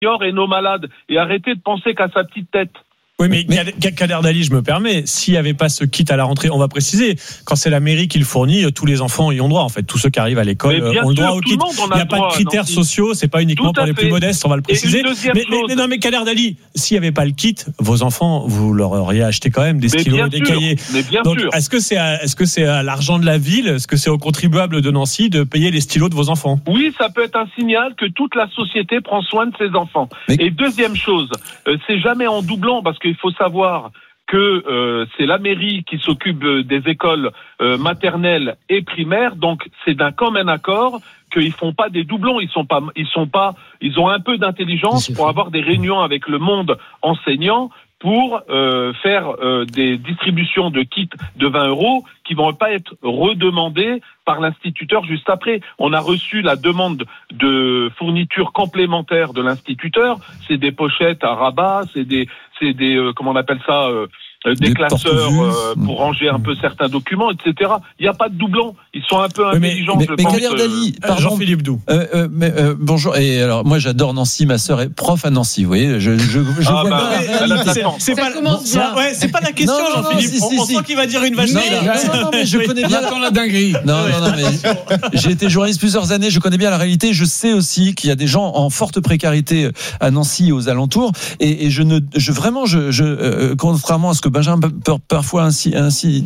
seniors et nos malades. Et arrêtez de penser qu'à sa petite tête. Oui, mais Kader Dali, je me permets, s'il n'y avait pas ce kit à la rentrée, on va préciser, quand c'est la mairie qui le fournit, tous les enfants y ont droit, en fait. Tous ceux qui arrivent à l'école ont le droit au kit. Il n'y a pas de critères sociaux, c'est pas uniquement pour les plus modestes, on va le préciser. Mais Kader Dali, s'il n'y avait pas le kit, vos enfants, vous leur auriez acheté quand même des stylos et des cahiers. Donc, est-ce que c'est à l'argent de la ville, est-ce que c'est aux contribuables de Nancy de payer les stylos de vos enfants? Oui, ça peut être un signal que toute la société prend soin de ses enfants. Et deuxième chose, c'est jamais en doublant, parce qu'il faut savoir que c'est la mairie qui s'occupe des écoles maternelles et primaires, donc c'est d'un commun accord qu'ils font pas des doublons, ils ont un peu d'intelligence pour avoir des réunions avec le monde enseignant pour faire des distributions de kits de 20 € qui vont pas être redemandés par l'instituteur juste après. On a reçu la demande de fourniture complémentaire de l'instituteur. C'est des pochettes à rabat, c'est des comment on appelle ça, des classeurs pour ranger un peu certains documents, etc. Il n'y a pas de doublon. Ils sont un peu intelligents. Mais Kader Dali, pardon, Jean-Philippe Doux. Bonjour. Et alors, moi, j'adore Nancy. Ma sœur est prof à Nancy. Vous voyez, je vois bien la réalité. C'est pas la question, Jean-Philippe. On sent qu'il va dire une vacherie. Non, mais je connais bien. Attends la dinguerie. Non, mais j'ai été journaliste plusieurs années. Je connais bien la réalité. Je sais aussi qu'il y a des gens en forte précarité à Nancy et aux alentours. Et contrairement à ce que Benjamin peut parfois insinuer,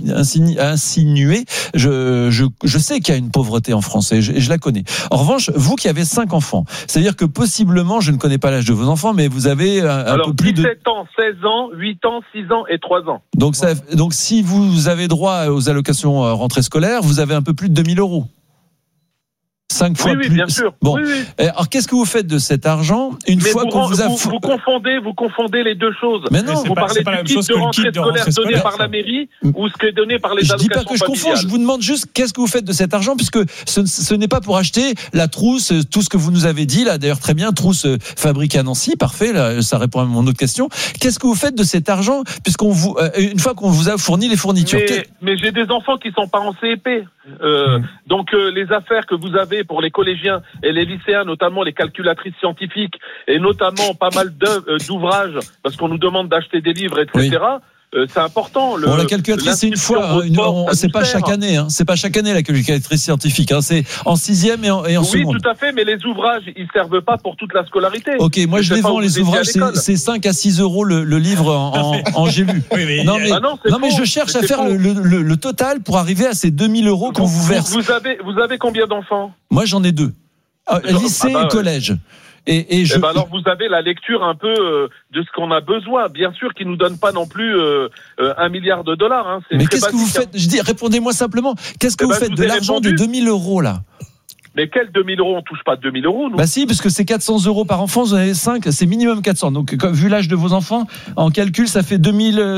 je sais qu'il y a une pauvreté en France et je la connais. En revanche, vous qui avez 5 enfants, c'est-à-dire que possiblement, je ne connais pas l'âge de vos enfants, mais vous avez un peu plus 17 ans, 16 ans, 8 ans, 6 ans et 3 ans. Donc si vous avez droit aux allocations rentrée scolaire, vous avez un peu plus de 2 000 €. 5 fois plus. Oui, bien sûr. Bon. Oui. Alors, qu'est-ce que vous faites de cet argent une fois qu'on vous a... Vous confondez les deux choses. Mais non, vous parlez du kit de rentrée scolaire donné par la mairie ou ce qui est donné par les allocations familiales. Je dis pas que je confonds, je vous demande juste qu'est-ce que vous faites de cet argent, puisque ce n'est pas pour acheter la trousse, tout ce que vous nous avez dit, là, d'ailleurs très bien, trousse fabriquée à Nancy, parfait, là, ça répond à mon autre question. Qu'est-ce que vous faites de cet argent, une fois qu'on vous a fourni les fournitures? Mais j'ai des enfants qui sont pas en CEP. Donc les affaires que vous avez pour les collégiens et les lycéens, notamment les calculatrices scientifiques et notamment pas mal d'ouvrages, parce qu'on nous demande d'acheter des livres, etc. Oui. C'est important. La calculatrice, c'est une fois, c'est pas chaque année. C'est pas chaque année la calculatrice scientifique. C'est en 6e et en seconde. Oui, tout à fait. Mais les ouvrages, ils servent pas pour toute la scolarité. Ok, moi je les vends les ouvrages. C'est 5 à 6 € le livre en j'ai lu. Oui, non mais je cherche à faire le total pour arriver à ces 2 000 € qu'on vous verse. Vous avez combien d'enfants? Moi j'en ai milliard. Lycée et collège. Alors vous avez la lecture un peu de ce qu'on a besoin. Bien sûr qu'ils nous donnent pas non plus $1 milliard. Mais qu'est-ce que vous faites? Je dis, répondez-moi simplement. Qu'est-ce que vous faites de l'argent de 2 000 € là? Mais quel 2 000 €? On touche pas 2 000 €, nous. Bah si, parce que c'est 400 € par enfant, vous en avez 5, c'est minimum 400. Donc, vu l'âge de vos enfants, en calcul, ça fait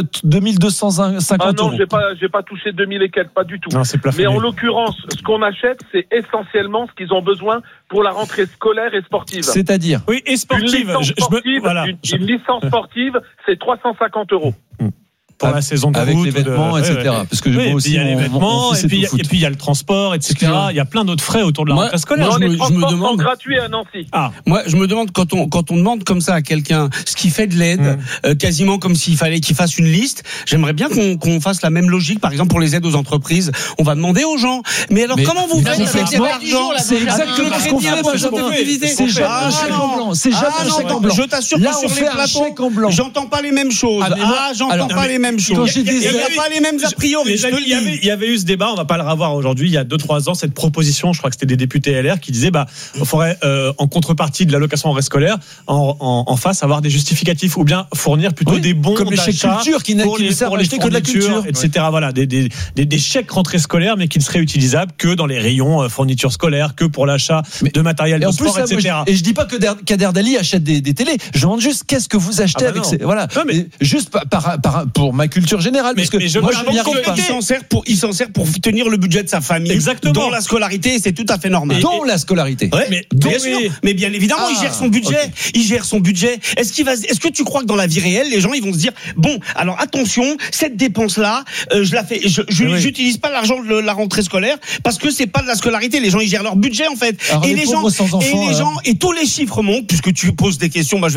2250 €. Non, j'ai pas touché 2000 et quelques, pas du tout. Non, c'est plafonné. Mais en l'occurrence, ce qu'on achète, c'est essentiellement ce qu'ils ont besoin pour la rentrée scolaire et sportive. C'est-à-dire? Oui, et sportive. Une licence sportive, c'est 350 €. Pour la saison de avec route, les vêtements, etc. Parce que moi aussi, il y a les vêtements, et puis il y a le transport, etc. Il y a plein d'autres frais autour de la rentrée scolaire. Les transports sont gratuits à Nancy. Moi, je me demande quand on demande comme ça à quelqu'un ce qui fait de l'aide, quasiment comme s'il fallait qu'il fasse une liste. J'aimerais bien qu'on fasse la même logique, par exemple pour les aides aux entreprises. On va demander aux gens. Mais alors comment vous faites avec l'argent? C'est exactement ce qu'on fait. C'est jamais un chèque en blanc. C'est jamais un chèque en blanc. Je t'assure que sur les plateaux, j'entends pas les mêmes choses. J'entends pas les mêmes choses. Il n'y a pas les mêmes a priori. Il y avait eu ce débat, on va pas le revoir aujourd'hui. Il y a 2-3 ans, cette proposition, je crois que c'était des députés LR qui disaient, il faudrait en contrepartie de l'allocation en rentrée scolaire, en face avoir des justificatifs ou bien fournir plutôt des bons comme les chèques culture qui ne servent à acheter que de la culture, etc. Voilà, des chèques rentrée scolaire, mais qui ne seraient utilisables que dans les rayons fournitures scolaires, que pour l'achat de matériel de sport, etc. Et je dis pas que Kader Dali achète des télés. Je demande juste qu'est-ce que vous achetez avec ces, voilà. Juste pour ma culture générale. Mais moi, je n'y arrive pas. Il s'en sert pour tenir le budget de sa famille. Exactement. Dans la scolarité, et c'est tout à fait normal. Dans la scolarité. Ouais, bien sûr. Mais bien évidemment, il gère son budget. Okay. Il gère son budget. Est-ce que tu crois que dans la vie réelle, les gens, ils vont se dire, bon, alors attention, cette dépense-là, je la fais, j'utilise pas l'argent de la rentrée scolaire parce que c'est pas de la scolarité. Les gens, ils gèrent leur budget, en fait. Alors, et les gens, et tous les chiffres montent, puisque tu poses des questions,